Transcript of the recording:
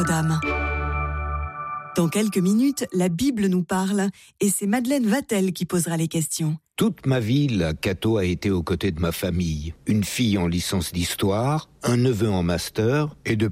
Dame. Dans quelques minutes, la Bible nous parle et c'est Madeleine Vatel qui posera les questions. Toute ma vie, la Cato a été aux côtés de ma famille. Une fille en licence d'histoire, un neveu en master et de